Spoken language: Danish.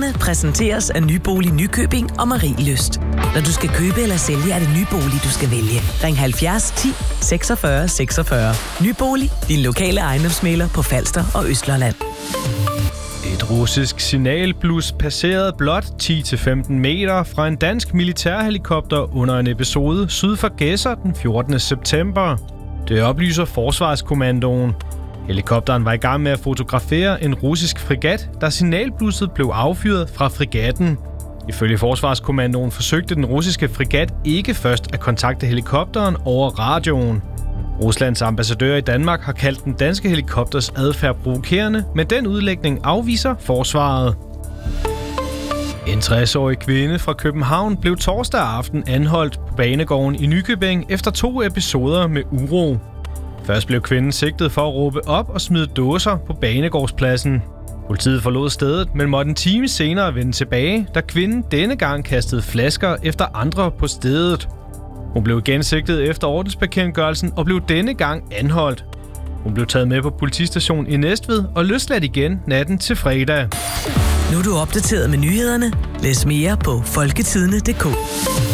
Nyhederne præsenteres af Nybolig Nykøbing og Marielyst. Når du skal købe eller sælge, er det Nybolig, du skal vælge. Ring 70 10 46 46. Nybolig, din lokale ejendomsmægler på Falster og Østlandet. Et russisk signalblus passerede blot 10-15 meter fra en dansk militærhelikopter under en episode syd for Gedser den 14. september. Det oplyser Forsvarskommandoen. Helikopteren var i gang med at fotografere en russisk fregat, da signalblusset blev affyret fra fregatten. Ifølge Forsvarskommandoen forsøgte den russiske fregat ikke først at kontakte helikopteren over radioen. Ruslands ambassadør i Danmark har kaldt den danske helikopters adfærd provokerende, men den udlægning afviser forsvaret. En 60-årig kvinde fra København blev torsdag aften anholdt på banegården i Nykøbing efter 2 episoder med uro. Først blev kvinden sigtet for at råbe op og smide dåser på banegårdspladsen. Politiet forlod stedet, men måtte en time senere vende tilbage, da kvinden denne gang kastede flasker efter andre på stedet. Hun blev igen sigtet efter ordensbekendtgørelsen og blev denne gang anholdt. Hun blev taget med på politistationen i Næstved og løsladt igen natten til fredag. Nu er du opdateret med nyhederne. Læs mere på folketidene.dk.